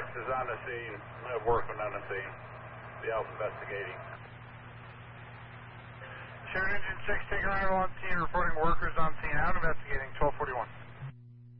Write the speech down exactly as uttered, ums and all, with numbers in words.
six is on the scene, uh, working on the scene. Be out investigating. Sharon Engine six, take a runner one T